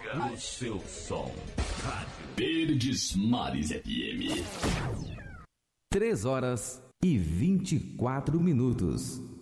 o seu som. Verdes Mares FM. 3 horas e 24 minutos.